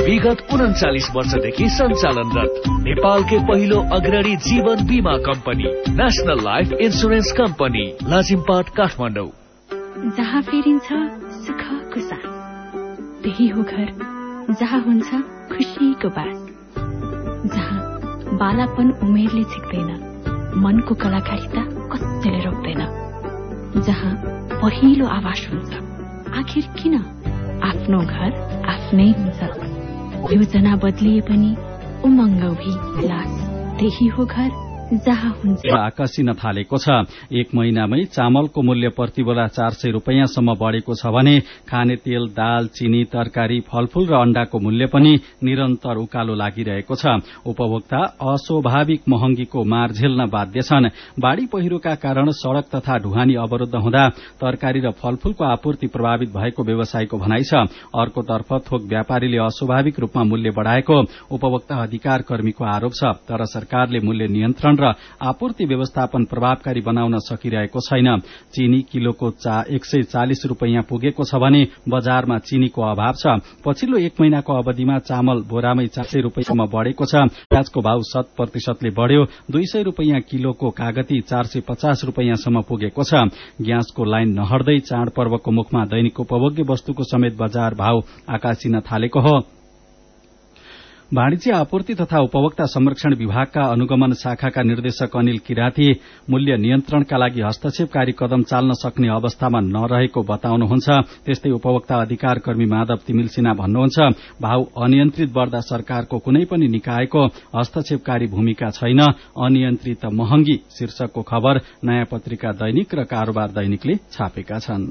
विगत 39 वर्षदेखि सञ्चालनरत नेपालकै पहिलो अग्रणी जीवन बीमा company national life insurance company Lazimpat Kathmandu. जहाँ फेरिन्छ सुखको सास, त्यही हो घर जहाँ हुन्छ खुशीको बास। जहाँ बालापन उमेरले छिक्दैन, मनको कलाकारिता कसैले रोक्दैन। जहाँ पहिलो आवाज हुन्छ, आखिर किन आफ्नो घर आफ्नै हुन्छ। योजना बदलिए पनि उमङ्गौभी लास, त्यही हो घर जहाँ हुन्छ। आकर्षिन थालेको छ। एक महिनामै चामलको मूल्य प्रति बोरा 400 रुपैयाँसम्म बढेको छ भने खाने तेल, दाल, चिनी, तरकारी, फलफूल र अण्डाको मूल्य पनि निरन्तर उकालो लागिरहेको छ। उपभोक्ता अस्वाभाविक महँगीको मार झेल्न बाध्य छन्। बाढ़ी पहिरोका कारण सड़क तथा ढुवानी अवरूद्ध हुँदा तरकारी र फलफूलको आपूर्ति प्रभावित भएको व्यवसायीको भनाइ छ। अर्कोतर्फ थोक व्यापारीले अस्वाभाविक रूपमा मूल्य बढ़ाएको उपभोक्ता अधिकार कर्मीको आरोप छ। तर सरकारले मूल्य नियन्त्रण र आपूर्ति व्यवस्थापन प्रभावकारी बनाउन सकिरहेको छैन। चिनी किलोको 140 रुपैयाँ पुगेको छ भने बजारमा चिनीको अभाव छ। पछिल्लो एक महिनाको अवधिमा चामल बोरामै 400 रुपैयाँसम्म बढ़ेको छ। प्याजको भाव 7% बढ़्यो। 200 रुपैयाँ किलोको कागती 450 रुपैयाँसम्म पुगेको छ। ग्यासको लाइन नहट्दै चाडपर्वको मुखमा दैनिक उपभोग्य वस्तुको समेत बजार भाव आकाशिन थालेको हो। वाणिज्य आपूर्ति तथा उपभोक्ता संरक्षण विभागका अनुगमन शाखाका निर्देशक अनिल किराती मूल्य नियन्त्रणका लागि हस्तक्षेपकारी कदम चाल्न सक्ने अवस्थामा नरहेको बताउनुहुन्छ। त्यस्तै उपभोक्ता अधिकार कर्मी माधव तिमिल सिन्हा भन्नुहुन्छ, भाव अनियन्त्रित बढ्दा सरकारको कुनै पनि निकायको हस्तक्षेपकारी भूमिका छैन। अनियन्त्रित महँगी शीर्षकको खबर नयाँ पत्रिका दैनिक र कारोबार दैनिकले छापेका छन्।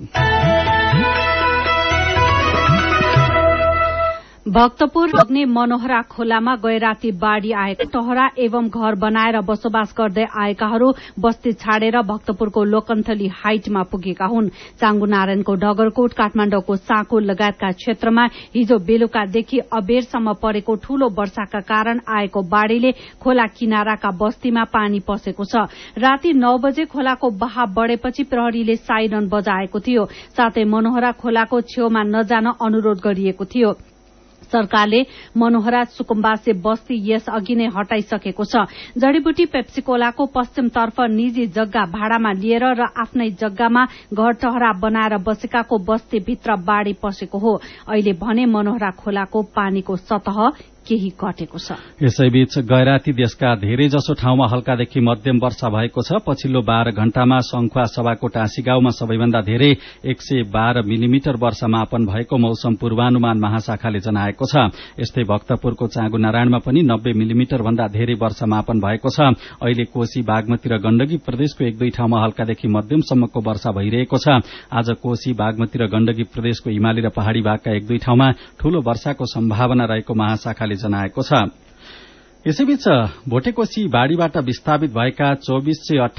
भक्तपुर लग्ने मनोहरा खोलामा गैराती बाढ़ी आएको टहरा एवं घर बनाएर बसोबास गर्दै आएकाहरू बस्ती छाडेर भक्तपुरको लोकन्थली हाइटमा पुगेका हुन्। चांगुनारायणको डगरकोट, काठमाण्डौको साँको लगायतका क्षेत्रमा हिजो बेलुकादेखि अबेरसम्म परेको ठूलो वर्षाका कारण आएको बाढ़ीले खोला किनाराका बस्तीमा पानी पसेको छ। राति 9 बजे खोलाको बहाव बढ़ेपछि प्रहरीले साइरन बजाएको थियो। साथै मनोहरा खोलाको छेउमा नजान अनुरोध गरिएको थियो। सरकारले मनोहरा सुकुम्बासे बस्ती यस अघि नै हटाइसकेको छ। जड़ीबुटी पेप्सीकोलाको पश्चिमतर्फ निजी जग्गा भाडामा लिएर र आफ्नै जग्गामा घर टहरा बनाएर बसेकाको बस्तीभित्र बाढ़ी पसेको हो। अहिले भने मनोहरा खोलाको पानीको सतह केही घटेको छ। यसैबीच गैराती देशका धेरैजसो ठाउँमा हल्कादेखि मध्यम वर्षा भएको छ। पछिल्लो 12 घण्टामा संखुवा सभाको टाँसी गाउँमा सबैभन्दा धेरै 112 मिलिमिटर वर्षा मापन भएको मौसम पूर्वानुमान महाशाखाले जनाएको छ। यस्तै भक्तपुरको चाँगुनारायणमा पनि 90 मिलिमिटर भन्दा धेरै वर्षा मापन भएको छ। अहिले कोशी, बागमती र गण्डकी प्रदेशको 1-2 ठाउँमा हल्कादेखि मध्यमसम्मको वर्षा भइरहेको छ। आज कोशी, बागमती र गण्डकी प्रदेशको हिमाली र पहाड़ी भागका 1-2 ठाउँमा ठूलो वर्षाको सम्भावना रहेको महाशाखाले जनाएको छ। यसैबीच भोटेकोशी बाढ़ीबाट विस्थापित भएका 2418